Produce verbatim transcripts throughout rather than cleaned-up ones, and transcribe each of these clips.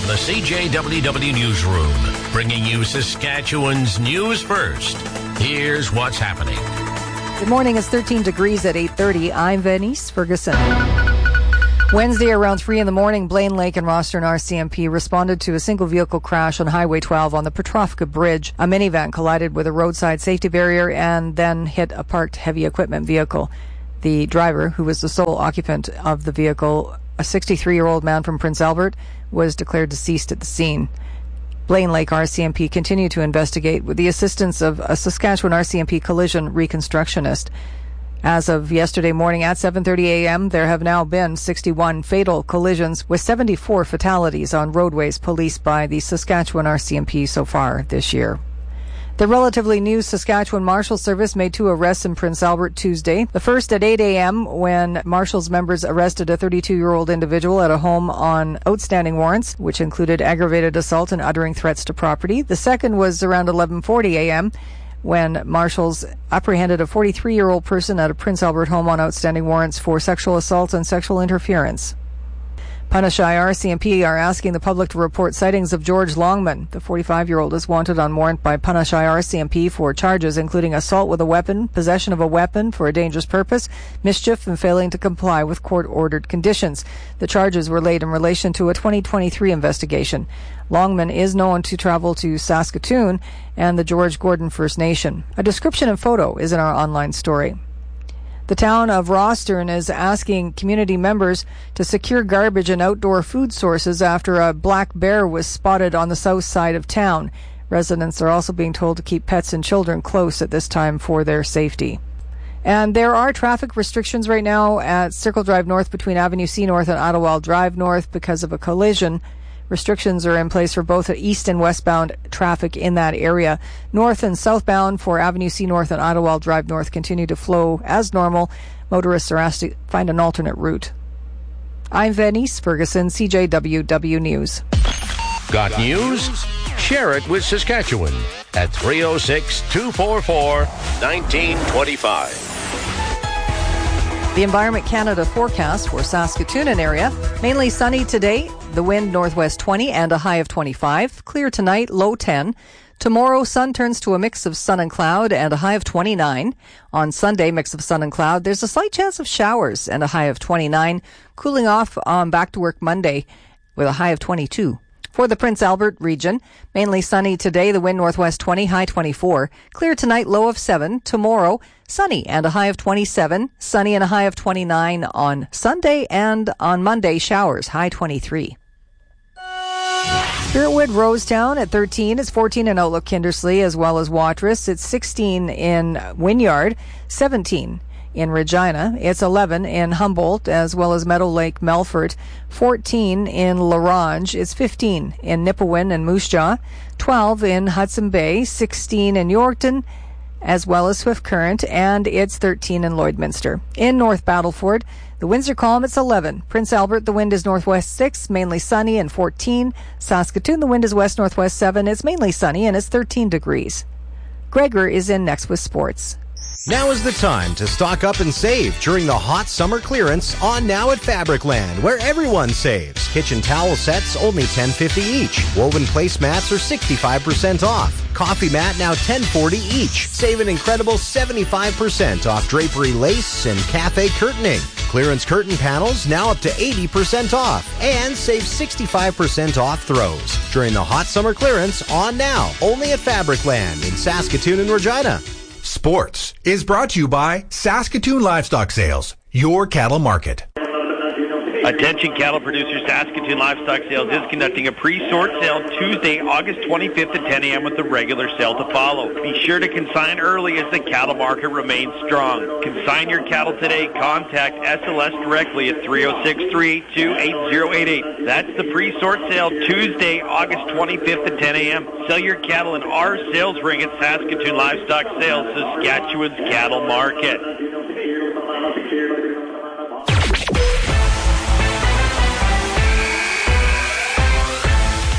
From the C J W W Newsroom, bringing you Saskatchewan's news first. Here's what's happening. Good morning. It's thirteen degrees at eight thirty. I'm Venice Ferguson. Wednesday around three in the morning, Blaine Lake and Rostern R C M P responded to a single vehicle crash on Highway twelve on the Petrovka Bridge. A minivan collided with a roadside safety barrier and then hit a parked heavy equipment vehicle. The driver, who was the sole occupant of the vehicle, a sixty-three-year-old man from Prince Albert, was declared deceased at the scene. Blaine Lake R C M P continued to investigate with the assistance of a Saskatchewan R C M P collision reconstructionist. As of yesterday morning at seven thirty a.m., there have now been sixty-one fatal collisions with seventy-four fatalities on roadways policed by the Saskatchewan R C M P so far this year. The relatively new Saskatchewan Marshal Service made two arrests in Prince Albert Tuesday. The first at eight a.m. when Marshals members arrested a thirty-two-year-old individual at a home on outstanding warrants, which included aggravated assault and uttering threats to property. The second was around eleven forty a.m. when Marshals apprehended a forty-three-year-old person at a Prince Albert home on outstanding warrants for sexual assault and sexual interference. Punashai R C M P are asking the public to report sightings of George Longman. The forty-five-year-old is wanted on warrant by Punashai R C M P for charges including assault with a weapon, possession of a weapon for a dangerous purpose, mischief, and failing to comply with court-ordered conditions. The charges were laid in relation to a twenty twenty-three investigation. Longman is known to travel to Saskatoon and the George Gordon First Nation. A description and photo is in our online story. The town of Rostern is asking community members to secure garbage and outdoor food sources after a black bear was spotted on the south side of town. Residents are also being told to keep pets and children close at this time for their safety. And there are traffic restrictions right now at Circle Drive North between Avenue C North and Ottawa Drive North because of a collision. Restrictions are in place for both east and westbound traffic in that area. North and southbound for Avenue C North and Ottawa Drive North continue to flow as normal. Motorists are asked to find an alternate route. I'm Venice Ferguson, C J W W News. Got news? Share it with Saskatchewan at three oh six, two four four, one nine two five. The Environment Canada forecast for Saskatoon and area. Mainly sunny today. The wind northwest twenty and a high of twenty-five. Clear tonight, low ten. Tomorrow, sun turns to a mix of sun and cloud and a high of twenty-nine. On Sunday, mix of sun and cloud. There's a slight chance of showers and a high of twenty-nine. Cooling off on back to work Monday with a high of twenty-two. For the Prince Albert region, mainly sunny today, the wind northwest twenty, high twenty-four. Clear tonight, low of seven. Tomorrow, sunny and a high of twenty-seven. Sunny and a high of twenty-nine on Sunday, and on Monday, showers, high twenty-three. Spiritwood Rosetown at thirteen. It's fourteen in Outlook Kindersley as well as Watrous. It's sixteen in Wynyard, seventeen in Regina. It's eleven in Humboldt as well as Meadow Lake, Melfort. fourteen in La Ronge. It's fifteen in Nipawin and Moose Jaw. twelve in Hudson Bay. sixteen in Yorkton as well as Swift Current. And it's thirteen in Lloydminster. In North Battleford, the winds are calm. It's eleven. Prince Albert, the wind is northwest six, mainly sunny, and fourteen. Saskatoon, the wind is west-northwest seven. It's mainly sunny, and it's thirteen degrees. Gregor is in next with sports. Now is the time to stock up and save during the hot summer clearance on Now at Fabricland, where everyone saves. Kitchen towel sets only ten fifty each. Woven placemats are sixty-five percent off. Coffee mat now ten forty each. Save an incredible seventy-five percent off drapery lace and cafe curtaining. Clearance curtain panels now up to eighty percent off. And save sixty-five percent off throws during the hot summer clearance on Now, only at Fabricland in Saskatoon and Regina. Sports is brought to you by Saskatoon Livestock Sales, your cattle market. Attention cattle producers, Saskatoon Livestock Sales is conducting a pre-sort sale Tuesday, August twenty-fifth at ten a.m. with the regular sale to follow. Be sure to consign early as the cattle market remains strong. Consign your cattle today. Contact S L S directly at three oh six, three eight two, eight oh eight eight. That's the pre-sort sale Tuesday, August twenty-fifth at ten a.m. Sell your cattle in our sales ring at Saskatoon Livestock Sales, Saskatchewan's cattle market.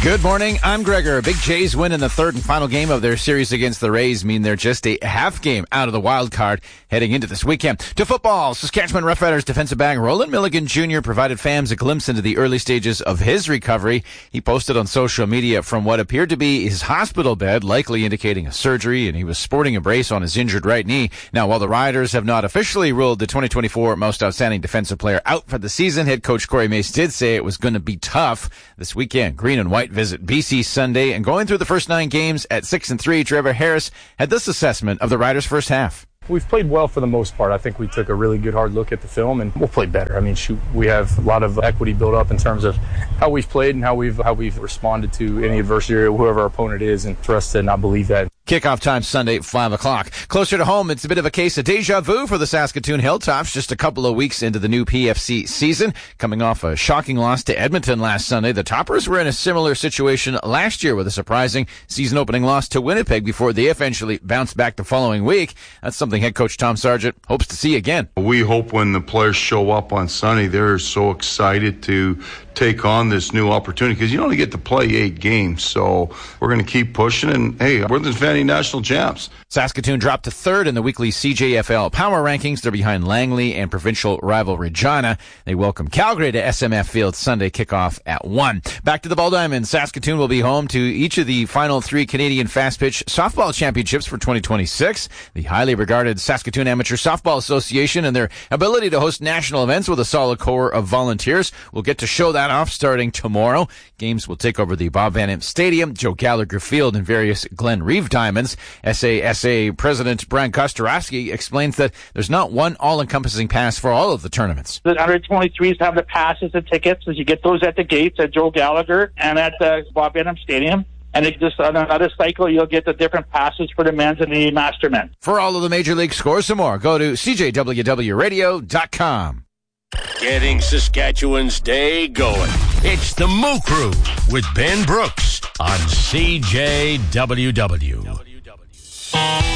Good morning, I'm Gregor. Big Jays win in the third and final game of their series against the Rays mean they're just a half game out of the wild card heading into this weekend. To football, Saskatchewan Roughriders defensive back Roland Milligan Junior provided fans a glimpse into the early stages of his recovery. He posted on social media from what appeared to be his hospital bed, likely indicating a surgery, and he was sporting a brace on his injured right knee. Now, while the Riders have not officially ruled the twenty twenty-four Most Outstanding Defensive Player out for the season, head coach Corey Mace did say it was going to be tough this weekend. Green and White visit B C Sunday, and going through the first nine games at six and three, Trevor Harris had this assessment of the Riders' first half. We've played well for the most part. I think we took a really good hard look at the film, and we'll play better. I mean, shoot, we have a lot of equity built up in terms of how we've played and how we've how we've responded to any adversity or whoever our opponent is, and for us to not believe that. Kickoff time Sunday at five o'clock. Closer to home, it's a bit of a case of deja vu for the Saskatoon Hilltops just a couple of weeks into the new P F C season. Coming off a shocking loss to Edmonton last Sunday, the Toppers were in a similar situation last year with a surprising season-opening loss to Winnipeg before they eventually bounced back the following week. That's something head coach Tom Sargent hopes to see again. We hope when the players show up on Sunday, they're so excited to take on this new opportunity, because you only get to play eight games, so we're going to keep pushing, and hey, we're the defending national champs. Saskatoon dropped to third in the weekly C J F L power rankings. They're behind Langley and provincial rival Regina. They welcome Calgary to S M F Field Sunday, kickoff at one. Back to the Ball Diamonds. Saskatoon will be home to each of the final three Canadian Fast Pitch Softball Championships for twenty twenty-six. The highly regarded Saskatoon Amateur Softball Association and their ability to host national events with a solid core of volunteers will get to show that off starting tomorrow. Games will take over the Bob Van Impe Stadium, Joe Gallagher Field, and various Glen Reeve Diamonds. S A S A President Brian Kostorowski explains that there's not one all-encompassing pass for all of the tournaments. The under twenty-threes have the passes and tickets, as you get those at the gates at Joe Gallagher and at the Bob Van Impe Stadium. And it just on another cycle, you'll get the different passes for the men's and the mastermen. For all of the Major League scores and more, go to C J W W radio dot com. Getting Saskatchewan's day going. It's the Moo Crew with Ben Brooks on C J W W.